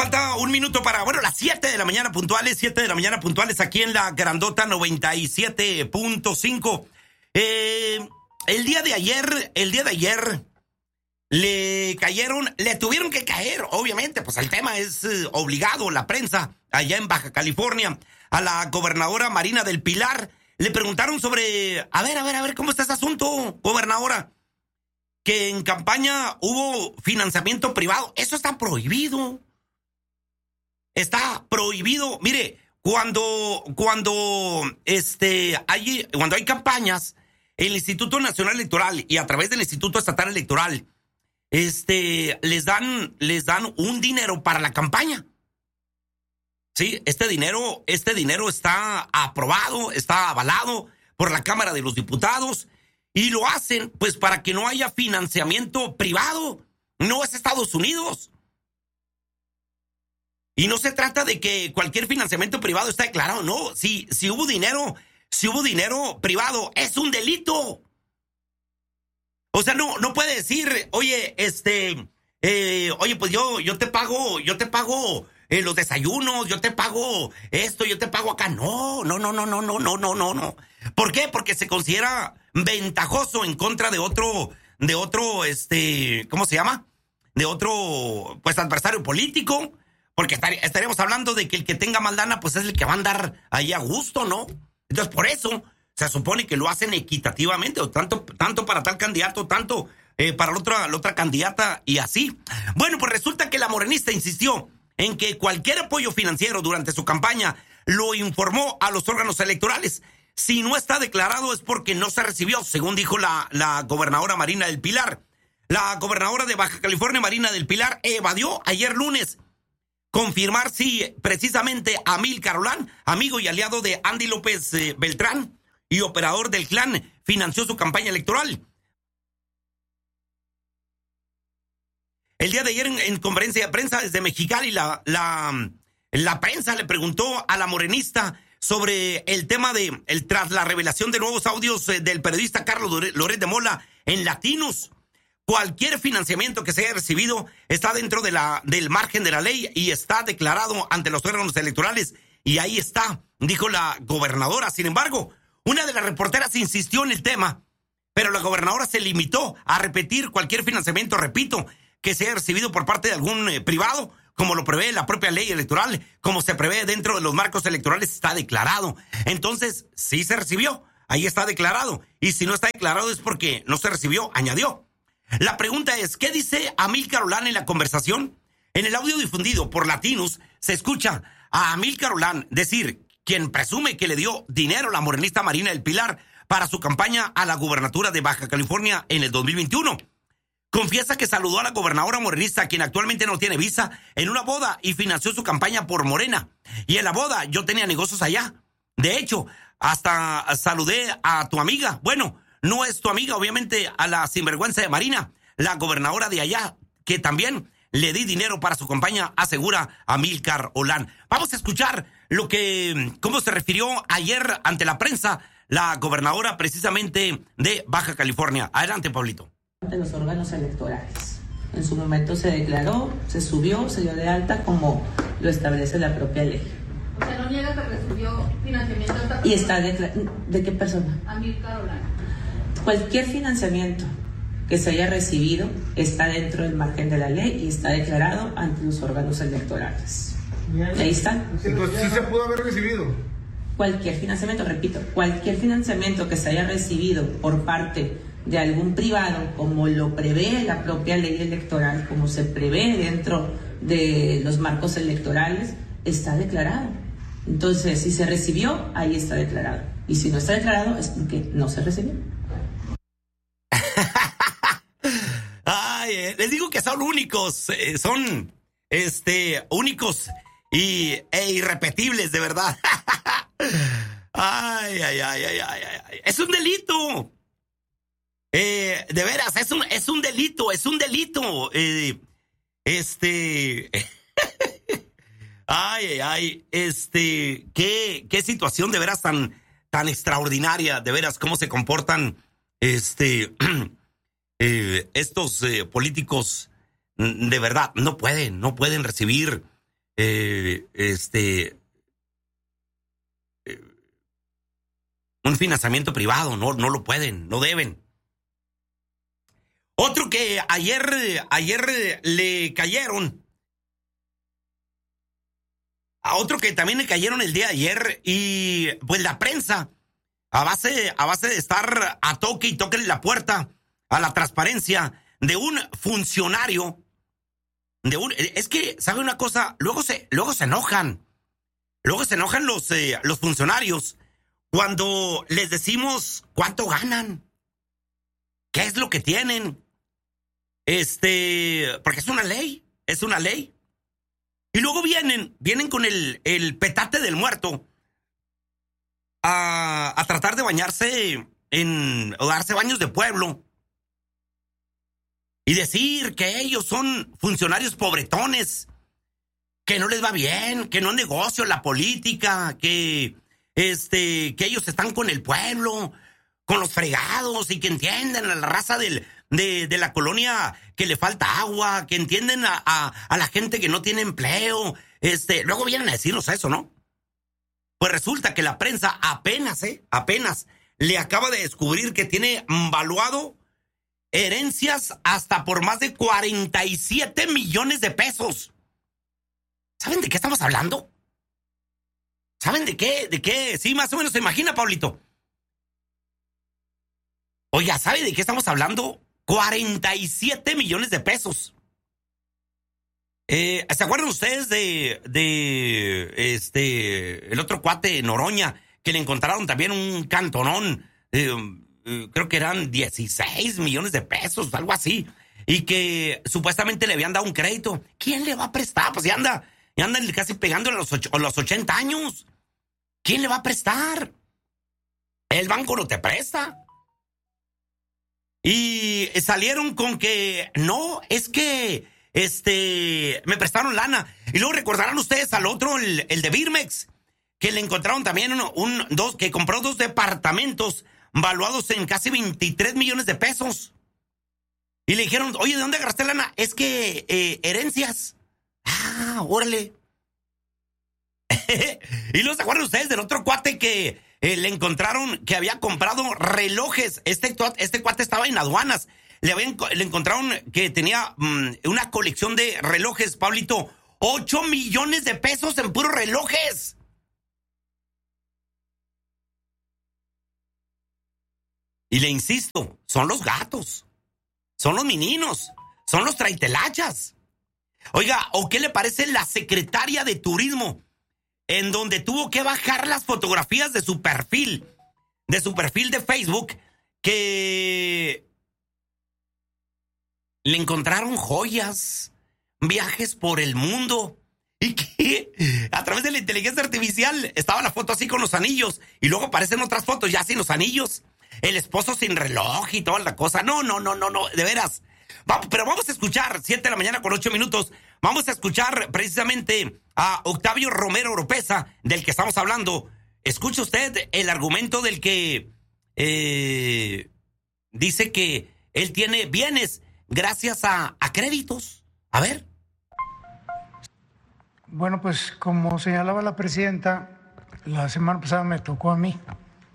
Falta un minuto para, las 7 de la mañana puntuales, aquí en la Grandota 97.5. El día de ayer le tuvieron que caer, obviamente, pues el tema es obligado, la prensa allá en Baja California, a la gobernadora Marina del Pilar. Le preguntaron sobre, a ver, ¿cómo está ese asunto, gobernadora? Que en campaña hubo financiamiento privado. Eso está prohibido. Está prohibido. Mire, cuando hay campañas, el Instituto Nacional Electoral y a través del Instituto Estatal Electoral, les dan un dinero para la campaña. Sí, este dinero está aprobado, está avalado por la Cámara de los Diputados y lo hacen pues para que no haya financiamiento privado. No es Estados Unidos. Y no se trata de que cualquier financiamiento privado está declarado, no. Si hubo dinero privado, es un delito. O sea, no puede decir, oye, pues yo te pago los desayunos, yo te pago esto, yo te pago acá. No. ¿Por qué? Porque se considera ventajoso en contra de otro, ¿cómo se llama? De otro, pues, adversario político. Porque estaríamos hablando de que el que tenga más lana, pues es el que va a andar ahí a gusto, ¿no? Entonces, por eso se supone que lo hacen equitativamente, o tanto para tal candidato, tanto para la otra candidata y así. Bueno, pues resulta que la morenista insistió en que cualquier apoyo financiero durante su campaña lo informó a los órganos electorales. Si no está declarado es porque no se recibió, según dijo la gobernadora Marina del Pilar. La gobernadora de Baja California, Marina del Pilar, evadió ayer lunes confirmar si precisamente Amílcar Olán, amigo y aliado de Andy López Beltrán y operador del clan, financió su campaña electoral. El día de ayer en conferencia de prensa desde Mexicali, la prensa le preguntó a la morenista sobre el tema tras la revelación de nuevos audios del periodista Carlos Loret de Mola en Latinos. Cualquier financiamiento que se haya recibido está dentro del margen de la ley y está declarado ante los órganos electorales. Y ahí está, dijo la gobernadora. Sin embargo, una de las reporteras insistió en el tema, pero la gobernadora se limitó a repetir cualquier financiamiento, repito, que se haya recibido por parte de algún privado, como lo prevé la propia ley electoral, como se prevé dentro de los marcos electorales, está declarado. Entonces, sí se recibió, ahí está declarado. Y si no está declarado es porque no se recibió, añadió. La pregunta es, ¿qué dice Amílcar Olán en la conversación? En el audio difundido por Latinos se escucha a Amílcar Olán decir, quien presume que le dio dinero a la morenista Marina del Pilar para su campaña a la gubernatura de Baja California en el 2021. Confiesa que saludó a la gobernadora morenista, quien actualmente no tiene visa, en una boda y financió su campaña por Morena. Y en la boda yo tenía negocios allá. De hecho, hasta saludé a tu amiga. Bueno, no es tu amiga, obviamente, a la sinvergüenza de Marina, la gobernadora de allá, que también le di dinero para su campaña, asegura Amílcar Olán. Vamos a escuchar cómo se refirió ayer ante la prensa la gobernadora precisamente de Baja California. Adelante, Pablito. De los órganos electorales. En su momento se declaró, se subió, se dio de alta como lo establece la propia ley. O sea, no niega que recibió financiamiento de esta persona. ¿Y está de qué persona? Amílcar Olán. Cualquier financiamiento que se haya recibido está dentro del margen de la ley y está declarado ante los órganos electorales. Ahí está. Entonces sí se pudo haber recibido. Cualquier financiamiento, repito, cualquier financiamiento que se haya recibido por parte de algún privado, como lo prevé la propia ley electoral, como se prevé dentro de los marcos electorales, está declarado. Entonces, si se recibió, ahí está declarado. Y si no está declarado, es porque no se recibió. Ay, les digo que son únicos, son únicos e irrepetibles, de verdad. Ay. Es un delito. De veras, es un delito. Qué situación de veras tan extraordinaria, de veras, cómo se comportan estos políticos. De verdad, no pueden recibir un financiamiento privado. No lo pueden, no deben. Otro que ayer le cayeron. A otro que también le cayeron el día de ayer. Y pues la prensa, a base de estar a toque y toque la puerta a la transparencia de un funcionario. Es que, ¿sabe una cosa? Luego se enojan. Luego se enojan los funcionarios cuando les decimos cuánto ganan. ¿Qué es lo que tienen? Porque es una ley. Y luego vienen con el petate del muerto a tratar de bañarse o darse baños de pueblo. Y decir que ellos son funcionarios pobretones, que no les va bien, que no es negocio la política, que ellos están con el pueblo, con los fregados, y que entienden a la raza de la colonia que le falta agua, que entienden a la gente que no tiene empleo. Luego vienen a decirnos eso, ¿no? Pues resulta que la prensa apenas le acaba de descubrir que tiene valuado herencias hasta por más de 47 millones de pesos. ¿Saben de qué estamos hablando? ¿Saben de qué? Sí, más o menos se imagina, Pablito. Oiga, ¿sabe de qué estamos hablando? 47 millones de pesos. ¿Se acuerdan ustedes el otro cuate Noroña, que le encontraron también un cantonón? Creo que eran 16 millones de pesos, algo así, y que supuestamente le habían dado un crédito. ¿Quién le va a prestar? Pues ya anda casi pegándole a los 80 años. ¿Quién le va a prestar? El banco no te presta. Y salieron con que no, es que me prestaron lana. Y luego recordarán ustedes al otro, el de Birmex, que le encontraron también que compró 2 departamentos valuados en casi 23 millones de pesos. Y le dijeron, oye, ¿de dónde agarraste lana? Es que herencias. Ah, órale. Y luego se acuerdan ustedes del otro cuate que le encontraron que había comprado relojes. Este cuate estaba en aduanas. Le encontraron que tenía una colección de relojes, Pablito. 8 millones de pesos en puros relojes. Y le insisto, son los gatos, son los meninos, son los traitelachas. Oiga, ¿o qué le parece la secretaria de Turismo, en donde tuvo que bajar las fotografías de su perfil de Facebook, que le encontraron joyas, viajes por el mundo, y que a través de la inteligencia artificial estaba la foto así con los anillos, y luego aparecen otras fotos ya sin los anillos, el esposo sin reloj y toda la cosa? No, de veras. Pero vamos a escuchar, 7:08 a.m, vamos a escuchar precisamente a Octavio Romero Oropeza, del que estamos hablando. Escuche usted el argumento del que dice que él tiene bienes gracias a créditos. A ver. Bueno, pues como señalaba la presidenta, la semana pasada me tocó a mí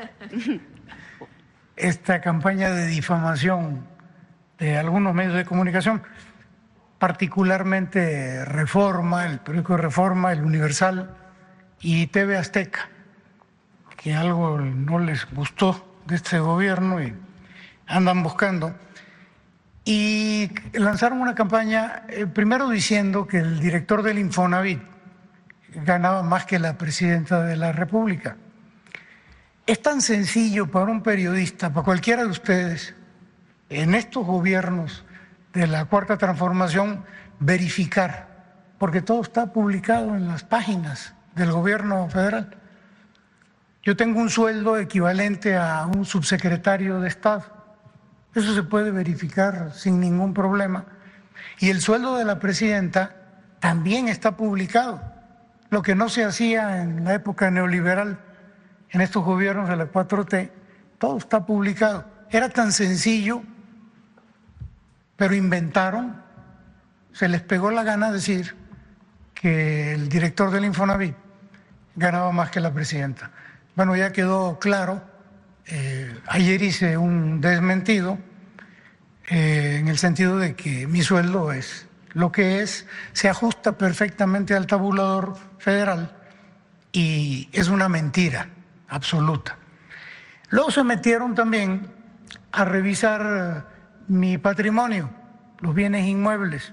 esta campaña de difamación de algunos medios de comunicación, particularmente Reforma, el periódico Reforma, el Universal y TV Azteca, que algo no les gustó de este gobierno y andan buscando. Y lanzaron una campaña, primero diciendo que el director del Infonavit ganaba más que la presidenta de la República. Es tan sencillo para un periodista, para cualquiera de ustedes, en estos gobiernos de la Cuarta Transformación, verificar, porque todo está publicado en las páginas del gobierno federal. Yo tengo un sueldo equivalente a un subsecretario de Estado. Eso se puede verificar sin ningún problema. Y el sueldo de la presidenta también está publicado. Lo que no se hacía en la época neoliberal, en estos gobiernos de la 4T, todo está publicado. Era tan sencillo, pero inventaron, se les pegó la gana decir que el director del Infonavit ganaba más que la presidenta. Bueno, ya quedó claro. Ayer hice un desmentido en el sentido de que mi sueldo es lo que es, se ajusta perfectamente al tabulador federal y es una mentira absoluta. Luego se metieron también a revisar mi patrimonio, los bienes inmuebles,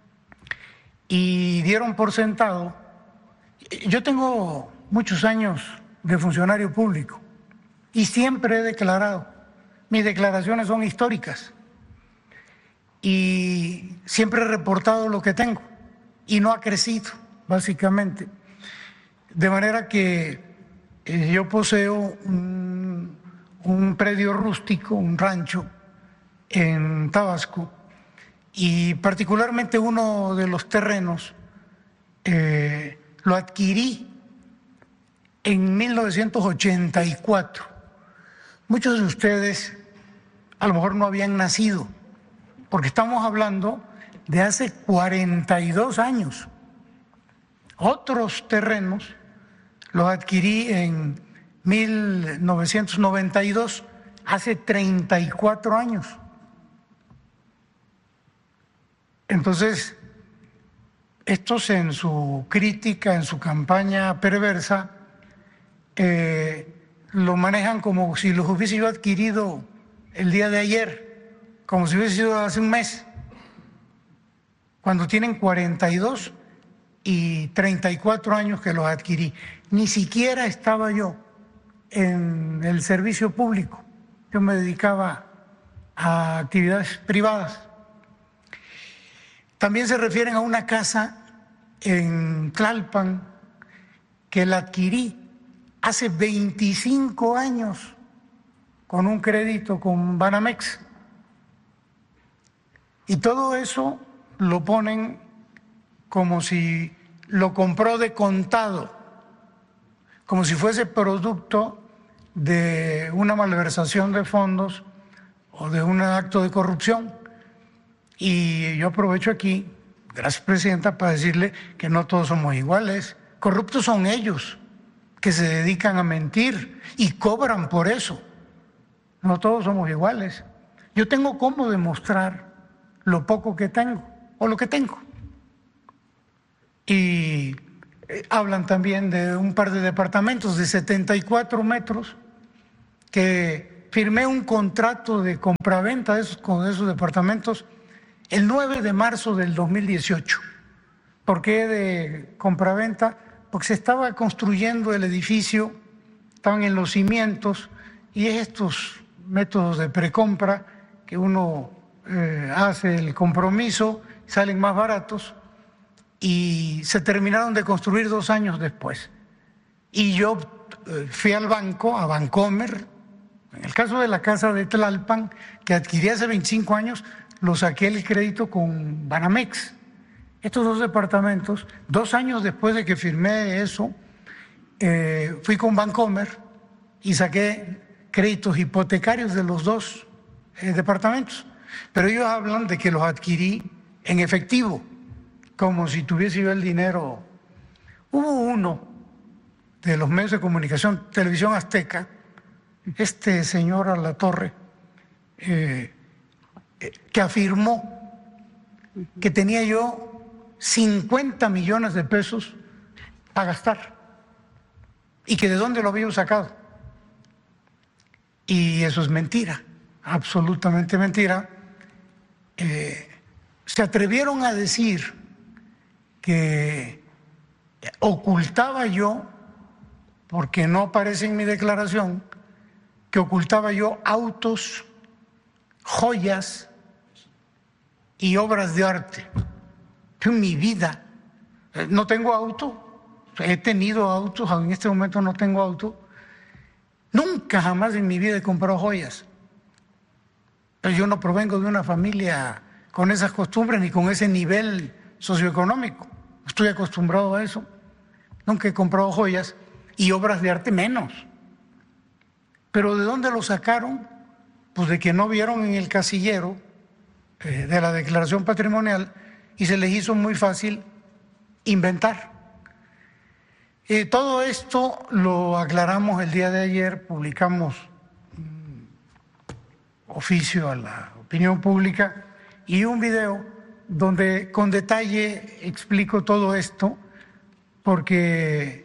y dieron por sentado. Yo tengo muchos años de funcionario público y siempre he declarado, mis declaraciones son históricas y siempre he reportado lo que tengo y no ha crecido, básicamente. De manera que yo poseo un predio rústico, un rancho en Tabasco, y particularmente uno de los terrenos lo adquirí en 1984. Muchos de ustedes a lo mejor no habían nacido, porque estamos hablando de hace 42 años. Otros terrenos los adquirí en 1992, hace 34 años. Entonces, estos en su crítica, en su campaña perversa, lo manejan como si los hubiese yo adquirido el día de ayer, como si hubiese sido hace un mes, cuando tienen 42 y 34 años que los adquirí. Ni siquiera estaba yo en el servicio público, yo me dedicaba a actividades privadas. También se refieren a una casa en Tlalpan que la adquirí hace 25 años con un crédito con Banamex. Y todo eso lo ponen como si lo compró de contado, como si fuese producto de una malversación de fondos o de un acto de corrupción. Y yo aprovecho aquí, gracias Presidenta, para decirle que no todos somos iguales. Corruptos son ellos, que se dedican a mentir y cobran por eso. No todos somos iguales. Yo tengo cómo demostrar lo poco que tengo o lo que tengo. Y hablan también de un par de departamentos de 74 metros que firmé un contrato de compraventa con esos departamentos el 9 de marzo del 2018. ¿Por qué de compraventa? Porque se estaba construyendo el edificio, estaban en los cimientos, y estos métodos de precompra que uno hace el compromiso, salen más baratos, y se terminaron de construir 2 años después. Y yo fui al banco, a Bancomer, en el caso de la casa de Tlalpan, que adquirí hace 25 años, lo saqué el crédito con Banamex. Estos 2 departamentos, 2 años después de que firmé eso, fui con Bancomer y saqué créditos hipotecarios de los 2 departamentos. Pero ellos hablan de que los adquirí en efectivo, como si tuviese yo el dinero. Hubo uno de los medios de comunicación, Televisión Azteca, este señor Alatorre, que afirmó que tenía yo 50 millones de pesos a gastar y que de dónde lo había sacado. Y eso es mentira, absolutamente mentira. Se atrevieron a decir que ocultaba yo, porque no aparece en mi declaración, que ocultaba yo autos, joyas y obras de arte. Yo en mi vida no tengo auto, he tenido autos, en este momento no tengo auto. Nunca jamás en mi vida he comprado joyas. Pero yo no provengo de una familia con esas costumbres ni con ese nivel socioeconómico. Estoy acostumbrado a eso. Nunca he comprado joyas y obras de arte menos. ¿Pero de dónde lo sacaron? Pues de que no vieron en el casillero de la declaración patrimonial y se les hizo muy fácil inventar. Todo esto lo aclaramos el día de ayer, publicamos un oficio a la opinión pública y un video donde con detalle explico todo esto, porque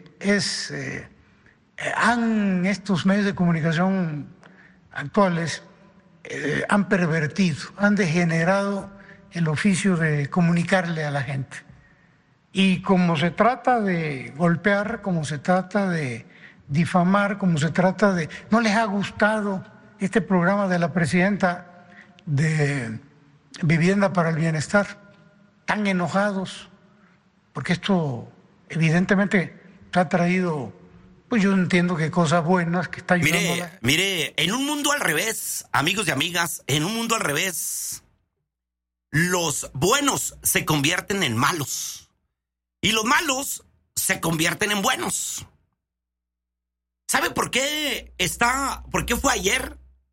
estos medios de comunicación actuales han pervertido, han degenerado el oficio de comunicarle a la gente. Y como se trata de golpear, como se trata de difamar, como se trata de... ¿No les ha gustado este programa de la presidenta de Vivienda para el Bienestar? Tan enojados, porque esto evidentemente ha traído, pues yo entiendo que cosas buenas, que está ayudando. Mire, en un mundo al revés, amigos y amigas, en un mundo al revés, los buenos se convierten en malos. Y los malos se convierten en buenos. ¿Sabe por qué fue ayer?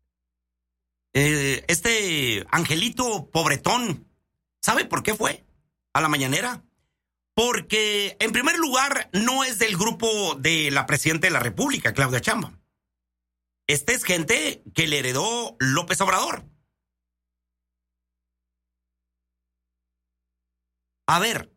Este angelito pobretón, ¿sabe por qué fue a la mañanera? Porque, en primer lugar, no es del grupo de la presidenta de la República, Claudia Sheinbaum. Esta es gente que le heredó López Obrador. A ver,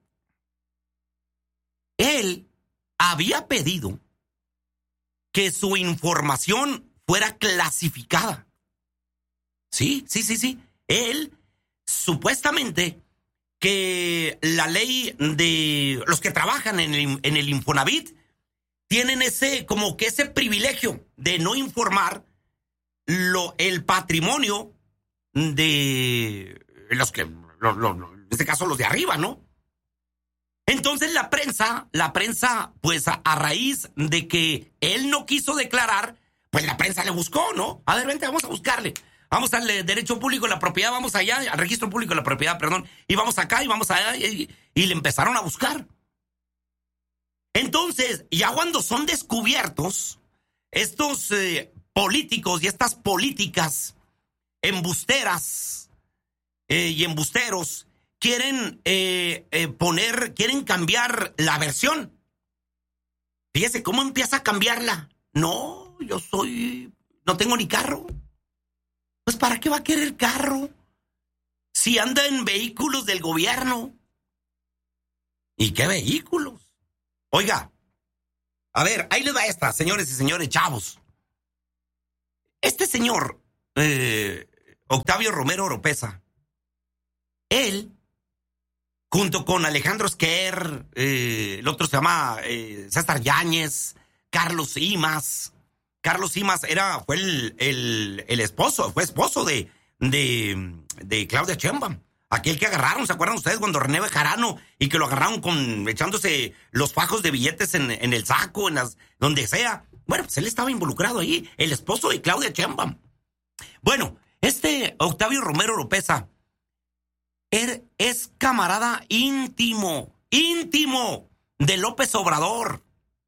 él había pedido que su información fuera clasificada. Sí. Él, supuestamente, que la ley de los que trabajan en el Infonavit tienen ese privilegio de no informar el patrimonio de los que, en este caso los de arriba, ¿no? Entonces la prensa, pues a raíz de que él no quiso declarar, pues la prensa le buscó, ¿no? A ver, vente, vamos a buscarle. Vamos al derecho público de la propiedad, vamos allá, al registro público de la propiedad, perdón, y vamos acá y vamos allá, y le empezaron a buscar. Entonces, ya cuando son descubiertos, estos políticos y estas políticas embusteras y embusteros quieren cambiar la versión. Fíjese cómo empieza a cambiarla. No tengo ni carro. Pues ¿para qué va a querer carro? Si anda en vehículos del gobierno. ¿Y qué vehículos? Oiga, a ver, ahí les va esta, señores y señores, chavos. Este señor, Octavio Romero Oropeza, él, junto con Alejandro Esquer, el otro se llama César Yáñez, Carlos Simas. Carlos Simas fue el esposo, fue esposo de Claudia Sheinbaum. Aquel que agarraron, ¿se acuerdan ustedes cuando René Bejarano y que lo agarraron echándose los fajos de billetes en el saco, donde sea? Bueno, pues él estaba involucrado ahí, el esposo de Claudia Sheinbaum. Bueno, este Octavio Romero Oropeza es camarada íntimo de López Obrador.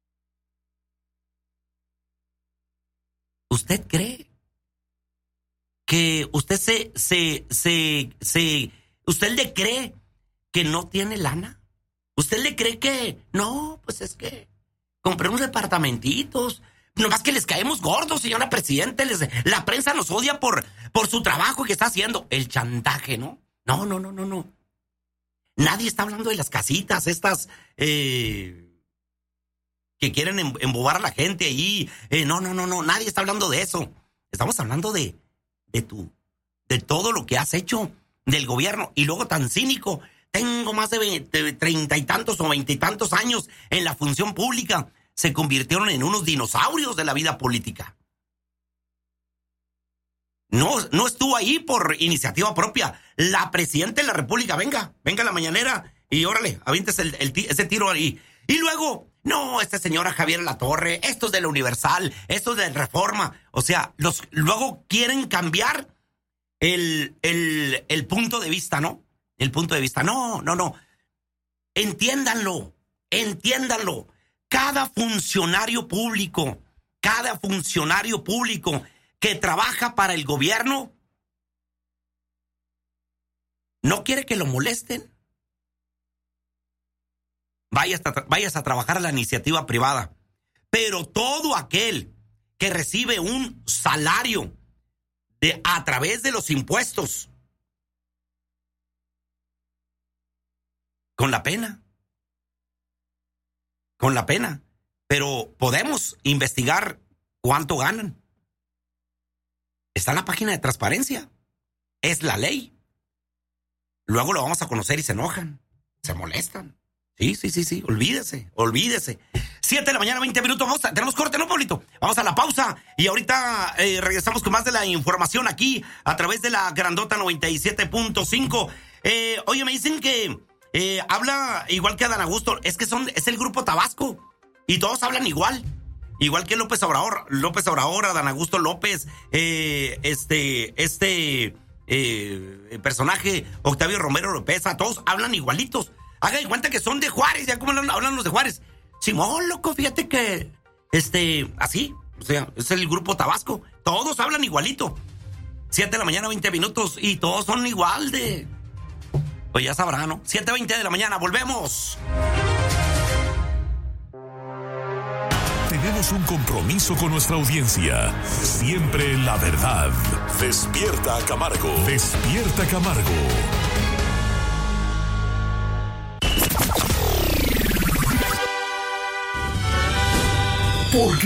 ¿Usted cree que usted usted le cree que no tiene lana? ¿Usted le cree que no? Pues es que compré unos departamentitos. Nomás que les caemos gordos, señora presidente. La prensa nos odia por su trabajo que está haciendo. El chantaje, ¿no? No. Nadie está hablando de las casitas estas que quieren embobar a la gente ahí. No. Nadie está hablando de eso. Estamos hablando de todo lo que has hecho del gobierno. Y luego tan cínico. Tengo más de 30 y tantos o 20 y tantos años en la función pública. Se convirtieron en unos dinosaurios de la vida política. No estuvo ahí por iniciativa propia. La presidenta de la República, venga a la mañanera y órale, aviéntese ese tiro ahí. Y luego, no, esta señora Javier Latorre, estos de la Universal, estos de Reforma. O sea, luego quieren cambiar el punto de vista, ¿no? El punto de vista. No. Entiéndanlo. Cada funcionario público que trabaja para el gobierno no quiere que lo molesten. vayas a trabajar a la iniciativa privada. Pero todo aquel que recibe un salario a través de los impuestos, con la pena. Pero podemos investigar cuánto ganan. Está en la página de transparencia. Es la ley. Luego lo vamos a conocer y se enojan. Se molestan. Sí. Olvídese. 7 de la mañana, 20 minutos. Tenemos corte, ¿no, Pablito? Vamos a la pausa y ahorita regresamos con más de la información aquí a través de la grandota 97.5. Oye, me dicen que habla igual que Adán Augusto. Es el grupo Tabasco y todos hablan igual. Igual que López Obrador, Adán Augusto López, personaje Octavio Romero López, todos hablan igualitos. Haga de cuenta que son de Juárez, ya como hablan los de Juárez. Simón, loco, fíjate que, así, o sea, es el grupo Tabasco. Todos hablan igualito. 7 de la mañana, 20 minutos, y todos son igual de... Pues ya sabrá, ¿no? 7:20 de la mañana, volvemos. Tenemos un compromiso con nuestra audiencia. Siempre la verdad. Despierta Camargo. Despierta Camargo. Porque